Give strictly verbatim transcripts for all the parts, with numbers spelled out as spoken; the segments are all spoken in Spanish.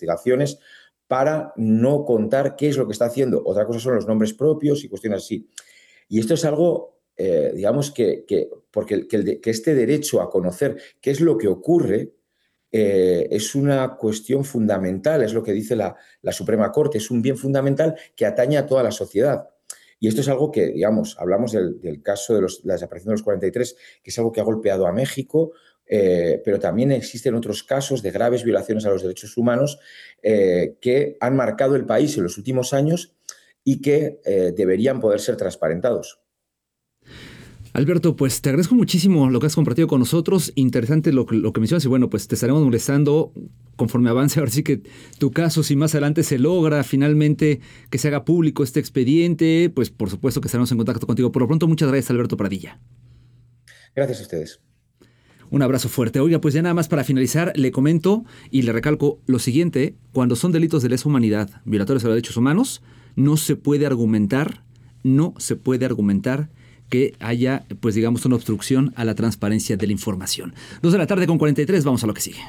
investigaciones para no contar qué es lo que está haciendo. Otra cosa son los nombres propios y cuestiones así. Y esto es algo, eh, digamos, que, que, porque que, el, que este derecho a conocer qué es lo que ocurre eh, es una cuestión fundamental, es lo que dice la, la Suprema Corte, es un bien fundamental que atañe a toda la sociedad. Y esto es algo que, digamos, hablamos del, del caso de los, la desaparición de los cuarenta y tres, que es algo que ha golpeado a México, eh, pero también existen otros casos de graves violaciones a los derechos humanos eh, que han marcado el país en los últimos años y que eh, deberían poder ser transparentados. Alberto, pues te agradezco muchísimo lo que has compartido con nosotros. Interesante lo, lo que mencionas y bueno, pues te estaremos molestando conforme avance. Ahora sí que tu caso, si más adelante se logra finalmente que se haga público este expediente, pues por supuesto que estaremos en contacto contigo. Por lo pronto, muchas gracias, Alberto Pradilla. Gracias a ustedes. Un abrazo fuerte. Oiga, pues ya nada más para finalizar, le comento y le recalco lo siguiente. Cuando son delitos de lesa humanidad, violatorios a los derechos humanos, no se puede argumentar, no se puede argumentar que haya, pues digamos, una obstrucción a la transparencia de la información. Dos de la tarde con cuarenta y tres, vamos a lo que sigue.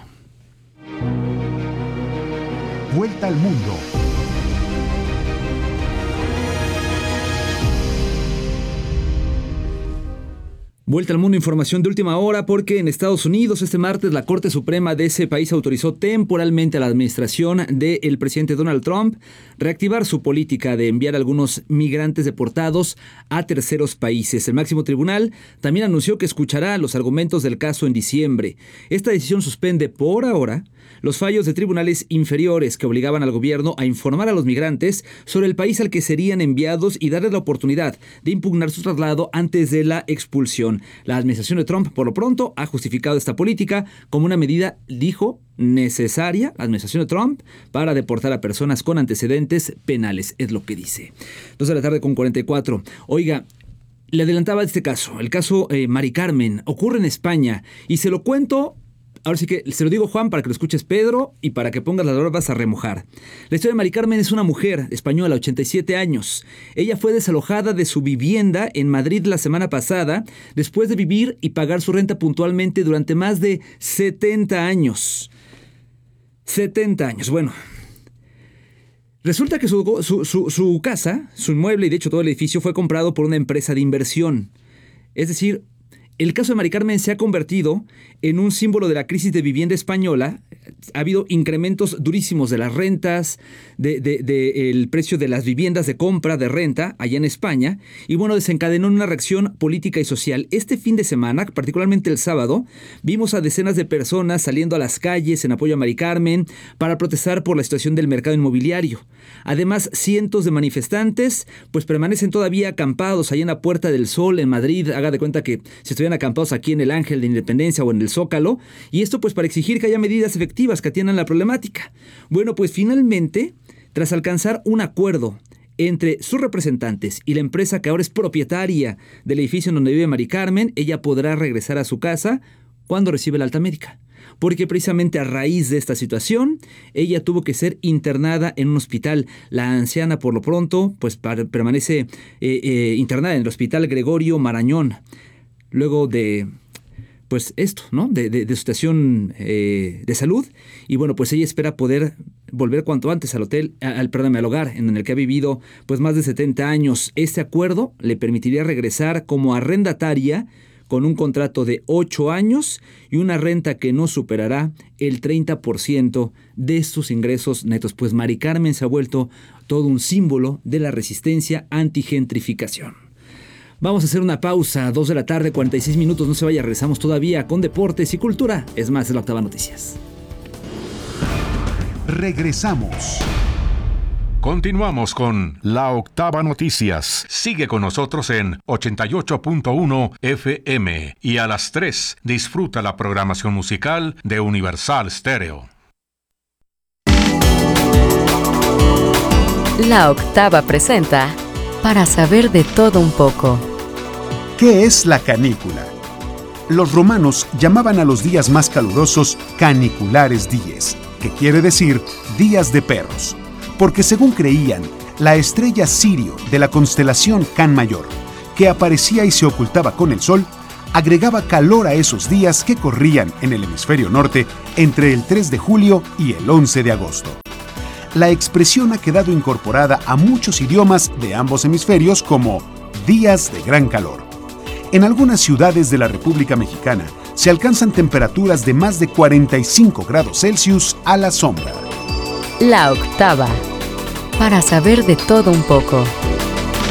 Vuelta al mundo. Vuelta al mundo, información de última hora, porque en Estados Unidos este martes la Corte Suprema de ese país autorizó temporalmente a la administración del presidente Donald Trump reactivar su política de enviar a algunos migrantes deportados a terceros países. El máximo tribunal también anunció que escuchará los argumentos del caso en diciembre. Esta decisión suspende por ahora los fallos de tribunales inferiores que obligaban al gobierno a informar a los migrantes sobre el país al que serían enviados y darles la oportunidad de impugnar su traslado antes de la expulsión. La administración de Trump, por lo pronto, ha justificado esta política como una medida, dijo, necesaria, la administración de Trump, para deportar a personas con antecedentes penales, es lo que dice. Dos de la tarde con cuarenta y cuatro. Oiga, le adelantaba este caso, el caso eh, Mari Carmen, ocurre en España, y se lo cuento. Ahora sí que se lo digo, Juan, para que lo escuches, Pedro, y para que pongas las barbas a remojar. La historia de Mari Carmen es una mujer española, ochenta y siete años. Ella fue desalojada de su vivienda en Madrid la semana pasada, después de vivir y pagar su renta puntualmente durante más de setenta años. setenta años, bueno. Resulta que su, su, su, su casa, su inmueble y de hecho todo el edificio fue comprado por una empresa de inversión. Es decir, el caso de Mari Carmen se ha convertido en un símbolo de la crisis de vivienda española. Ha habido incrementos durísimos de las rentas, de, de, de el precio de las viviendas de compra, de renta, allá en España. Y bueno, desencadenó una reacción política y social. Este fin de semana, particularmente el sábado, vimos a decenas de personas saliendo a las calles en apoyo a Mari Carmen para protestar por la situación del mercado inmobiliario. Además, cientos de manifestantes pues permanecen todavía acampados ahí en la Puerta del Sol, en Madrid. Haga de cuenta que si estuvieran acampados aquí en el Ángel de Independencia o en el Zócalo. Y esto pues para exigir que haya medidas efectivas que atiendan la problemática. Bueno, pues finalmente, tras alcanzar un acuerdo entre sus representantes y la empresa que ahora es propietaria del edificio en donde vive Mari Carmen, ella podrá regresar a su casa cuando recibe la alta médica. Porque precisamente a raíz de esta situación, ella tuvo que ser internada en un hospital. La anciana, por lo pronto, pues permanece eh, eh, internada en el Hospital Gregorio Marañón. Luego de, pues esto, ¿no? De, de, de su situación eh, de salud. Y bueno, pues ella espera poder volver cuanto antes al hotel, al, perdón, al hogar en el que ha vivido pues más de setenta años. Este acuerdo le permitiría regresar como arrendataria con un contrato de ocho años y una renta que no superará el treinta por ciento de sus ingresos netos. Pues Mari Carmen se ha vuelto todo un símbolo de la resistencia antigentrificación. Vamos a hacer una pausa, dos de la tarde, cuarenta y seis minutos, no se vaya, regresamos todavía con deportes y cultura. Es más, es la Octava Noticias. Regresamos. Continuamos con La Octava Noticias. Sigue con nosotros en ochenta y ocho punto uno F M y a las tres disfruta la programación musical de Universal Stereo. La Octava presenta Para saber de todo un poco. ¿Qué es la canícula? Los romanos llamaban a los días más calurosos caniculares dies, que quiere decir días de perros, porque según creían, la estrella Sirio de la constelación Can Mayor, que aparecía y se ocultaba con el sol, agregaba calor a esos días que corrían en el hemisferio norte entre el tres de julio y el once de agosto. la expresión ha quedado incorporada a muchos idiomas de ambos hemisferios como días de gran calor. En algunas ciudades de la República Mexicana se alcanzan temperaturas de más de cuarenta y cinco grados Celsius a la sombra. La octava. Para saber de todo un poco.